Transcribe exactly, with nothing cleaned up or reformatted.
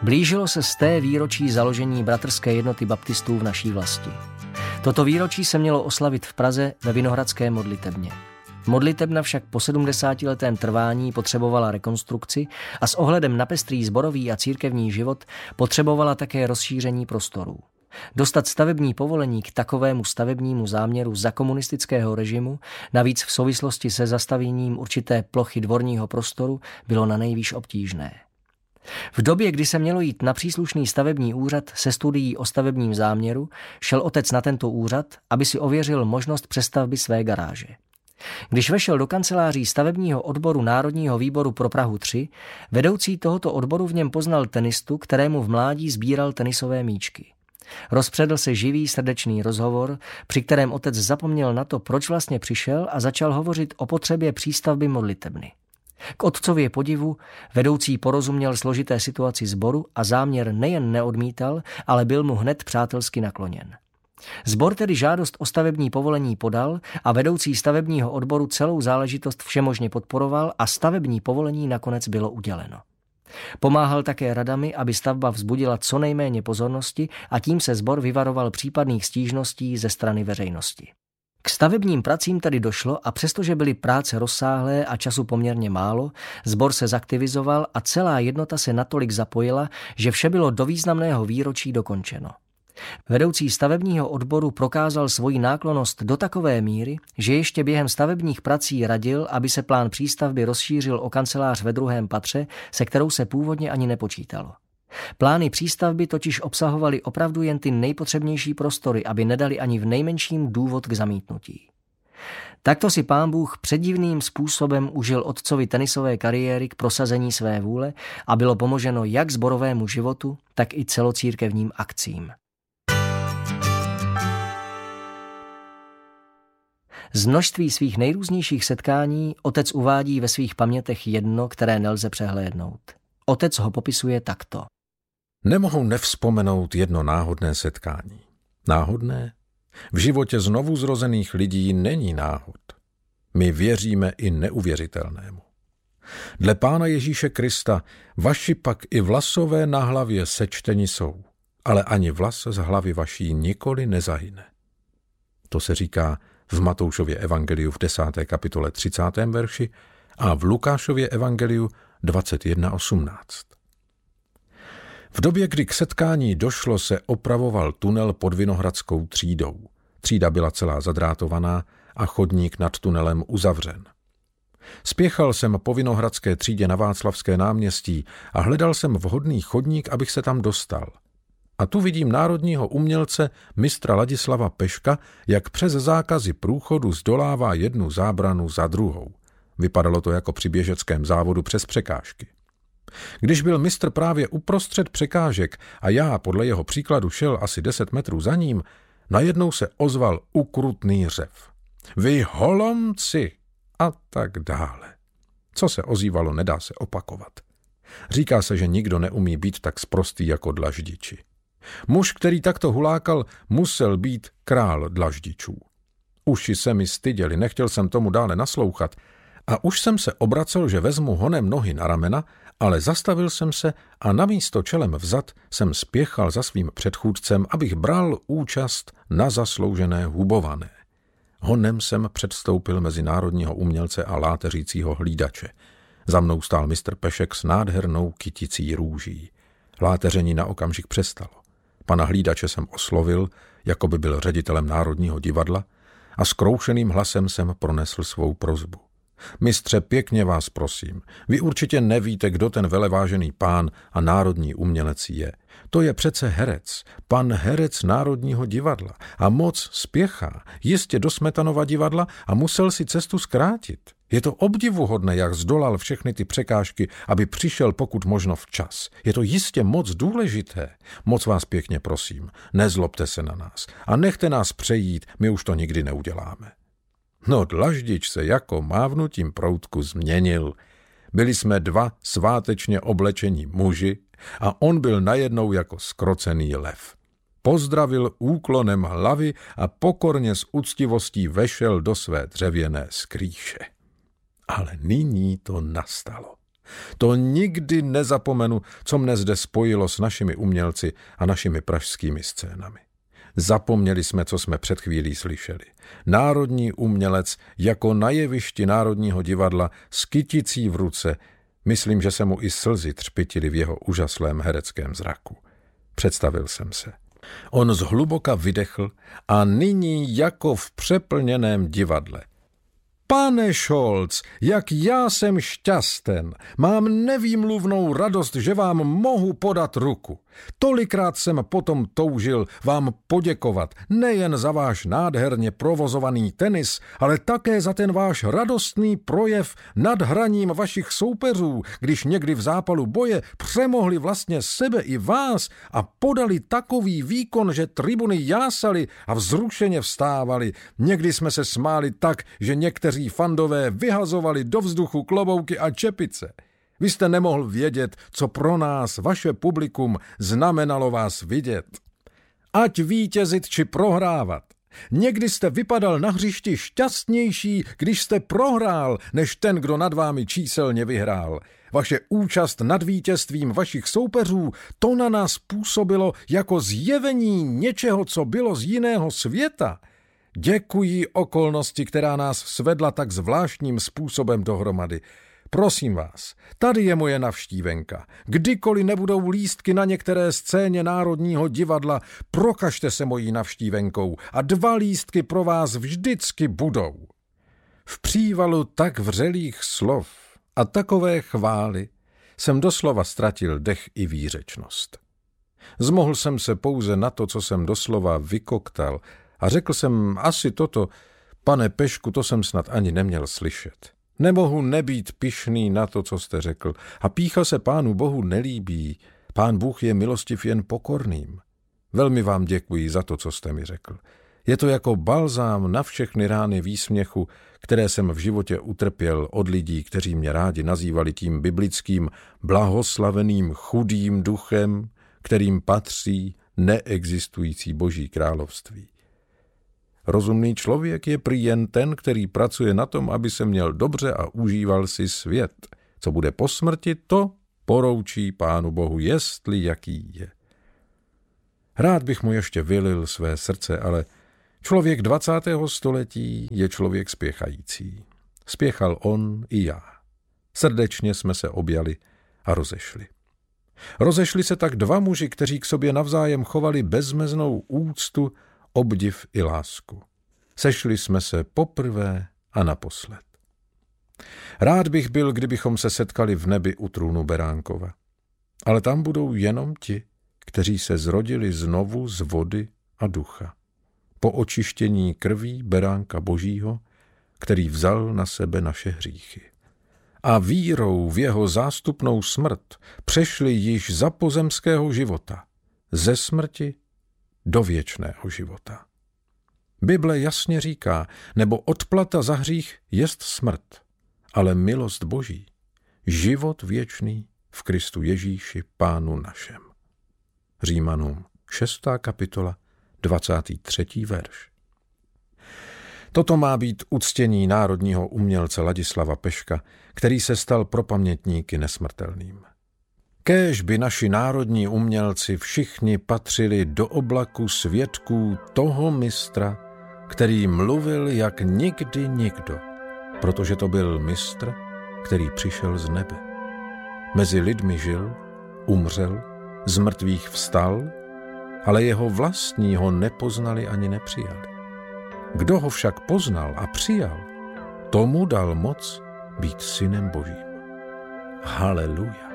Blížilo se sté výročí založení bratrské jednoty baptistů v naší vlasti. Toto výročí se mělo oslavit v Praze ve Vinohradské modlitebně. Modlitebna však po sedmdesátiletém trvání potřebovala rekonstrukci a s ohledem na pestrý sborový a církevní život potřebovala také rozšíření prostorů. Dostat stavební povolení k takovému stavebnímu záměru za komunistického režimu, navíc v souvislosti se zastavěním určité plochy dvorního prostoru, bylo nanejvýš obtížné. V době, kdy se mělo jít na příslušný stavební úřad se studií o stavebním záměru, šel otec na tento úřad, aby si ověřil možnost přestavby své garáže. Když vešel do kanceláří stavebního odboru Národního výboru pro Prahu tři, vedoucí tohoto odboru v něm poznal tenistu, kterému v mládí sbíral tenisové míčky. Rozpředl se živý srdečný rozhovor, při kterém otec zapomněl na to, proč vlastně přišel, a začal hovořit o potřebě přístavby modlitebny. K otcově podivu vedoucí porozuměl složité situaci sboru a záměr nejen neodmítal, ale byl mu hned přátelsky nakloněn. Sbor tedy žádost o stavební povolení podal a vedoucí stavebního odboru celou záležitost všemožně podporoval a stavební povolení nakonec bylo uděleno. Pomáhal také radami, aby stavba vzbudila co nejméně pozornosti, a tím se sbor vyvaroval případných stížností ze strany veřejnosti. K stavebním pracím tedy došlo a přestože byly práce rozsáhlé a času poměrně málo, sbor se zaktivizoval a celá jednota se natolik zapojila, že vše bylo do významného výročí dokončeno. Vedoucí stavebního odboru prokázal svoji náklonnost do takové míry, že ještě během stavebních prací radil, aby se plán přístavby rozšířil o kancelář ve druhém patře, se kterou se původně ani nepočítalo. Plány přístavby totiž obsahovaly opravdu jen ty nejpotřebnější prostory, aby nedali ani v nejmenším důvod k zamítnutí. Takto si Pán Bůh předivným způsobem užil otcovi tenisové kariéry k prosazení své vůle a bylo pomoženo jak sborovému životu, tak i celocírkevním akcím. Z množství svých nejrůznějších setkání otec uvádí ve svých pamětech jedno, které nelze přehlédnout. Otec ho popisuje takto. Nemohu nevzpomenout jedno náhodné setkání. Náhodné? V životě znovu zrozených lidí není náhod. My věříme i neuvěřitelnému. Dle Pána Ježíše Krista vaši pak i vlasové na hlavě sečteni jsou, ale ani vlas z hlavy vaší nikoli nezahyne. To se říká v Matoušově evangeliu v desáté kapitole třicátém verši a v Lukášově evangeliu dvacet jedna osmnáct. V době, kdy k setkání došlo, se opravoval tunel pod Vinohradskou třídou. Třída byla celá zadrátovaná a chodník nad tunelem uzavřen. Spěchal jsem po Vinohradské třídě na Václavské náměstí a hledal jsem vhodný chodník, abych se tam dostal. A tu vidím národního umělce mistra Ladislava Peška, jak přes zákazy průchodu zdolává jednu zábranu za druhou. Vypadalo to jako při běžeckém závodu přes překážky. Když byl mistr právě uprostřed překážek a já podle jeho příkladu šel asi deset metrů za ním, najednou se ozval ukrutný řev. Vy holomci! A tak dále. Co se ozývalo, nedá se opakovat. Říká se, že nikdo neumí být tak sprostý jako dlaždiči. Muž, který takto hulákal, musel být král dlaždičů. Uši se mi styděli, nechtěl jsem tomu dále naslouchat a už jsem se obracel, že vezmu honem nohy na ramena, ale zastavil jsem se a namísto čelem vzad jsem spěchal za svým předchůdcem, abych bral účast na zasloužené hubované. Honem jsem předstoupil mezi národního umělce a láteřícího hlídače. Za mnou stál mistr Pešek s nádhernou kyticí růží. Láteření na okamžik přestalo. Pana hlídače jsem oslovil, jako by byl ředitelem Národního divadla, a zkroušeným hlasem jsem pronesl svou prosbu. Mistře, pěkně vás prosím, vy určitě nevíte, kdo ten velevážený pán a národní umělec je. To je přece herec, pan herec Národního divadla a moc spěchá, jistě do Smetanova divadla a musel si cestu zkrátit. Je to obdivuhodné, jak zdolal všechny ty překážky, aby přišel pokud možno včas. Je to jistě moc důležité. Moc vás pěkně prosím, nezlobte se na nás a nechte nás přejít, my už to nikdy neuděláme. No, dlaždič se jako mávnutím proutku změnil. Byli jsme dva svátečně oblečení muži a on byl najednou jako skrocený lev. Pozdravil úklonem hlavy a pokorně s úctivostí vešel do své dřevěné skrýše. Ale nyní to nastalo. To nikdy nezapomenu, co mne zde spojilo s našimi umělci a našimi pražskými scénami. Zapomněli jsme, co jsme před chvílí slyšeli. Národní umělec jako na jevišti Národního divadla s kyticí v ruce. Myslím, že se mu i slzy třpytily v jeho úžaslém hereckém zraku. Představil jsem se. On zhluboka vydechl a nyní jako v přeplněném divadle. Pane Scholz, jak já jsem šťasten, mám nevýmluvnou radost, že vám mohu podat ruku. Tolikrát jsem potom toužil vám poděkovat, nejen za váš nádherně provozovaný tenis, ale také za ten váš radostný projev nad hraním vašich soupeřů, když někdy v zápalu boje přemohli vlastně sebe i vás a podali takový výkon, že tribuny jásali a vzrušeně vstávali. Někdy jsme se smáli tak, že někteří fandové vyhazovali do vzduchu klobouky a čepice. Vy jste nemohl vědět, co pro nás, vaše publikum, znamenalo vás vidět. Ať vítězit či prohrávat. Někdy jste vypadal na hřišti šťastnější, když jste prohrál, než ten, kdo nad vámi číselně vyhrál. Vaše účast nad vítězstvím vašich soupeřů, to na nás působilo jako zjevení něčeho, co bylo z jiného světa. Děkuji okolnosti, která nás svedla tak zvláštním způsobem dohromady. Prosím vás, tady je moje navštívenka. Kdykoliv nebudou lístky na některé scéně Národního divadla, prokažte se mojí navštívenkou a dva lístky pro vás vždycky budou. V přívalu tak vřelých slov a takové chvály jsem doslova ztratil dech i výřečnost. Zmohl jsem se pouze na to, co jsem doslova vykoktal, a řekl jsem asi toto: pane Pešku, to jsem snad ani neměl slyšet. Nemohu nebýt pyšný na to, co jste řekl, a pýcha se Pánu Bohu nelíbí. Pán Bůh je milostiv jen pokorným. Velmi vám děkuji za to, co jste mi řekl. Je to jako balzám na všechny rány výsměchu, které jsem v životě utrpěl od lidí, kteří mě rádi nazývali tím biblickým blahoslaveným chudým duchem, kterým patří neexistující Boží království. Rozumný člověk je prý jen ten, který pracuje na tom, aby se měl dobře a užíval si svět. Co bude po smrti, to poroučí Pánu Bohu, jestli jaký je. Rád bych mu ještě vylil své srdce, ale člověk dvacátého století je člověk spěchající. Spěchal on i já. Srdečně jsme se objali a rozešli. Rozešli se tak dva muži, kteří k sobě navzájem chovali bezmeznou úctu, obdiv i lásku. Sešli jsme se poprvé a naposled. Rád bych byl, kdybychom se setkali v nebi u trůnu Beránkova. Ale tam budou jenom ti, kteří se zrodili znovu z vody a ducha. Po očištění krví Beránka Božího, který vzal na sebe naše hříchy. A vírou v jeho zástupnou smrt přešli již za pozemského života, ze smrti do věčného života. Bible jasně říká, nebo odplata za hřích jest smrt, ale milost Boží, život věčný v Kristu Ježíši Pánu našem. Římanům šestá kapitola, dvacátý třetí verš. Toto má být uctění národního umělce Ladislava Peška, který se stal pro pamětníky nesmrtelným. Kéž by naši národní umělci všichni patřili do oblaku svědků toho mistra, který mluvil jak nikdy nikdo, protože to byl mistr, který přišel z nebe. Mezi lidmi žil, umřel, z mrtvých vstal, ale jeho vlastní ho nepoznali ani nepřijali. Kdo ho však poznal a přijal, tomu dal moc být synem Božím. Haleluja.